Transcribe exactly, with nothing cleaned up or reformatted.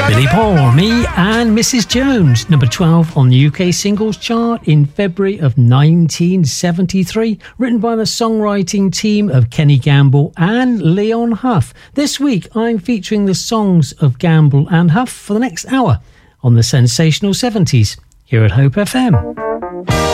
Billy Paul, Me and Missus Jones, number twelve on the U K singles chart in February of nineteen seventy-three, written by the songwriting team of Kenny Gamble and Leon Huff. This week I'm featuring the songs of Gamble and Huff for the next hour on the Sensational seventies here at Hope F M.